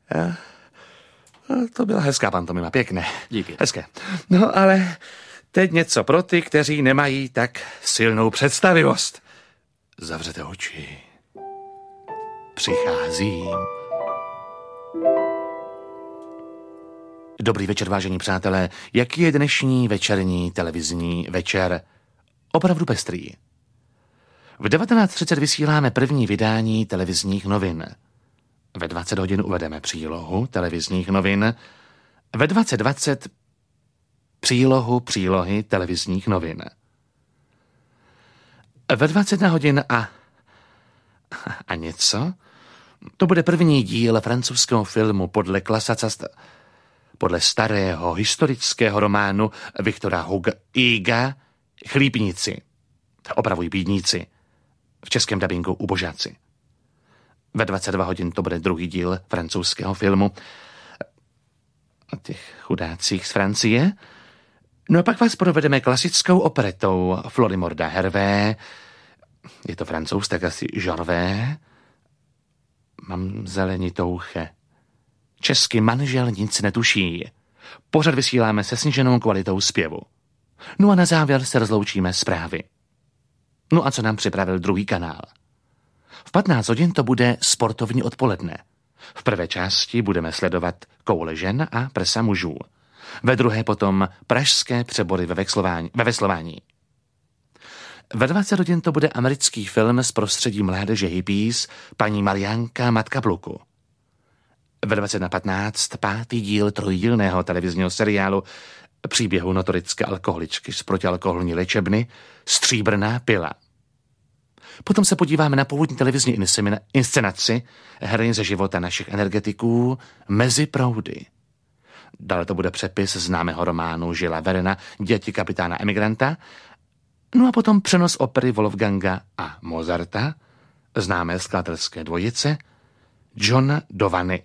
To byla hezká pantomima, pěkné. Díky. Hezké. No ale teď něco pro ty, kteří nemají tak silnou představivost. Zavřete oči. Přicházím. Dobrý večer, vážení přátelé. Jaký je dnešní večerní televizní večer? Opravdu pestrý. V 19:30 vysíláme první vydání televizních novin. Ve 20 hodin uvedeme přílohu televizních novin. Ve 20:20 přílohy televizních novin. Ve 21 hodin a něco? To bude první díl francouzského filmu podle starého historického románu Viktora Huga Chlípníci. Opravují bídníci. V českém dabingu Ubožáci. Ve 22 hodin to bude druhý díl francouzského filmu o těch chudácích z Francie. No a pak vás provedeme klasickou operetou Florimorda Hervé. Je to Francouz, tak asi Žorvé. Mám zelenitouche. Český manžel nic netuší. Pořad vysíláme se sníženou kvalitou zpěvu. No a na závěr se rozloučíme zprávy. No a co nám připravil druhý kanál? V 15 hodin to bude sportovní odpoledne. V prvé části budeme sledovat koule žen a prsa mužů. Ve druhé potom pražské přebory ve veslování. Ve 20 hodin to bude americký film z prostředí mládeže hippies Paní Mariánka, matka pluku. Ve 21:15 pátý díl trojdílného televizního seriálu příběhu notorické alkoholičky z protialkoholní léčebny Stříbrná pila. Potom se podíváme na původní televizní inscenaci hry ze života našich energetiků Mezi proudy. Dále to bude přepis známého románu Žila Verena Děti kapitána emigranta. No a potom přenos opery Wolfganga a Mozarta, známé skladatelské dvojice John Dovany.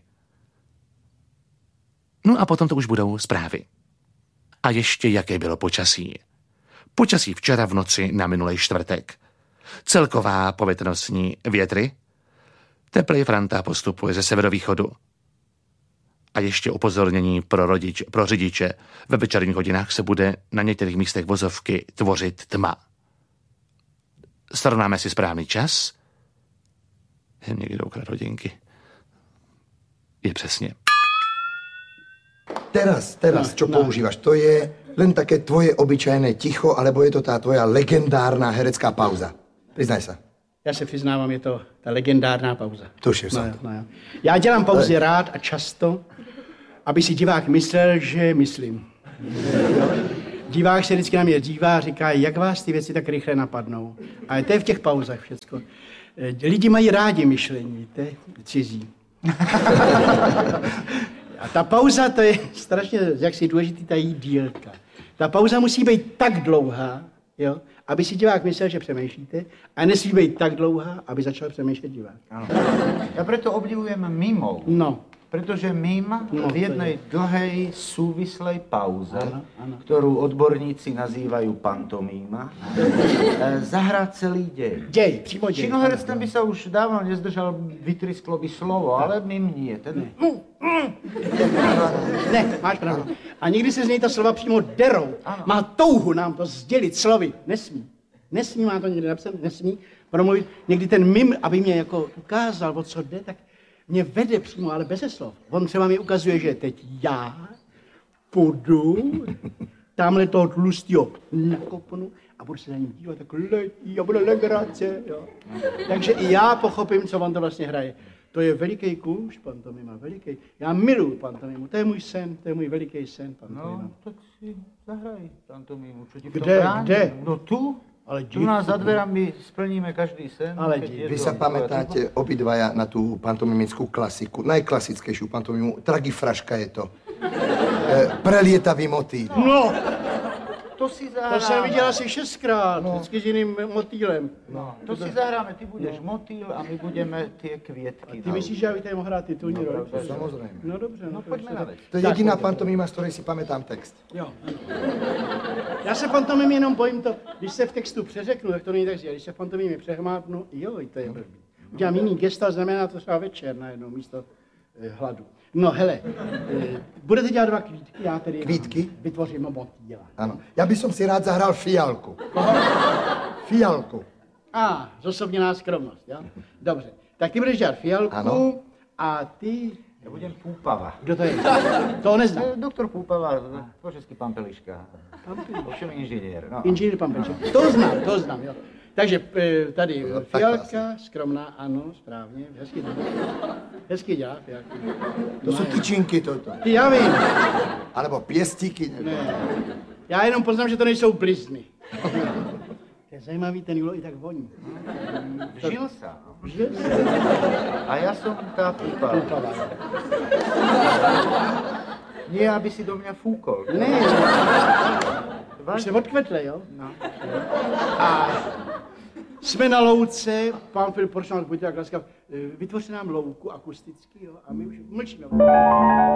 No a potom to už budou zprávy. A ještě jaké bylo počasí. Počasí včera v noci na minulý čtvrtek. Celková povětrnostní větry. Teplej franta postupuje ze severovýchodu. A ještě upozornění pro řidiče. Ve večerních hodinách se bude na některých místech vozovky tvořit tma. Srovnáme si správný čas. Někdy jdou krát hodinky. Je přesně. Teraz, čo používaš? To je len také tvoje obyčajné ticho, alebo je to tá tvoja legendárna herecká pauza? Priznaj sa. Já se přiznávám, je to ta legendárná pauza. Tuším sa. No. Já dělám pauzy rád a často, aby si divák myslel, že myslím. Divák se vždycky na mě dívá a říká, jak vás ty věci tak rychle napadnou. A to je v těch pauzách všecko. Lidi mají rádi myšlení, to je cizí. A ta pauza, to je strašně jaksi důležitý, ta její dílka. Ta pauza musí být tak dlouhá, jo, aby si divák myslel, že přemýšlíte, a nesmí být tak dlouhá, aby začal přemýšlet divák. Ano. Ja preto obdivujem mimov. No. Pretože mim v jednej dlhej súvislej pauze, ktorú odborníci nazývajú pantomíma, zahrá celý dej. Děj, přímo děj. Činoherec ten by sa už dávno nezdržal, vytrisklo by slovo, ale mim nie. Ten... Ne, máš pravdu. A někdy se z něj ta slova přímo derou. Ano. Má touhu nám to sdělit slovy. Nesmí. Nesmí, má to někdy napsat, nesmí promluvit. Někdy ten mim, aby mě jako ukázal, o co jde, tak mě vede přímo, ale beze slov. On třeba mi ukazuje, že teď já půjdu tamhle toho tlustýho nakopnu a budu se na něm dívat, tak letí a bude legrace, jo. Takže i já pochopím, co on to vlastně hraje. To je veliký kůž, pantomima, veliký. Já miluji pantomimu, to je můj sen, to je můj veliký sen, pantomima. No, tak si zahraj pantomimu, čo ti v tom Kde, bráni? kde? No tu. Ale Tu nás za dverami splníme každý sen. Vy sa pamätáte obidvaja na tú pantomimickú klasiku, najklasickejšiu pantomimu, Tragifraška je to. Prelietavý motýl. No! To si zahráme. To jsem viděl asi 6krát, vždycky s jiným motýlem. No, to si zahráme, ty budeš motýl a my budeme tie květky. Ty myslíš, že já bych tady mohl hrát titulní roli? Samozrejme. No dobře, no Poďme na vec. To je jediná pantomima, z ktorej si pamätám text. Jo. Já se pantomim jenom bojím to, když se v textu přeřeknu, tak to není tak když se v pantomimě přehmátnu, jo, to je blbý. Udělám jiný gesta, znamená to třeba večer najednou, místo hladu. No hele, budete dělat 2 kvítky, já tedy Kvítky? vytvořím motýla. Ano. Já bych si rád zahrál fialku. Fialku. Zosobněná skromnost, jo? Dobře, tak ty budeš dělat fialku Ano. a ty... Já budem Půpava. Kdo to je? To neznám. Doktor Půpava, po česky Pampeliška. Ovšem inženýr. No. Inženýr Pampelišek. To znám, jo. Takže tady fialka, skromná, ano, správně, hezky dělá fialku. To jsou tyčinky toto. Já vím. Alebo pěstíky. Ne. Já jenom poznám, že to nejsou blizny. To je zajímavý, ten jídlo i tak voní. Žil sa. Žil A ja som tá Púpava. Nie, aby si do mňa fúkol. Ne. Už se odkvetle, jo? No. A jsme na louce, pán Filip, prosím vás, buďte tak laskav, vytvořte nám louku akusticky, jo? A my už mlčíme.